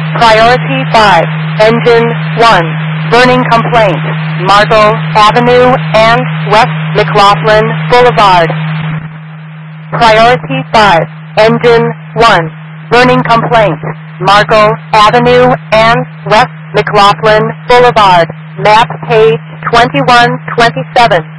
Priority 5, Engine 1, burning complaint, Margot Avenue and West McLaughlin Boulevard. Priority 5, Engine 1, burning complaint, Margot Avenue and West McLaughlin Boulevard. Map page 2127.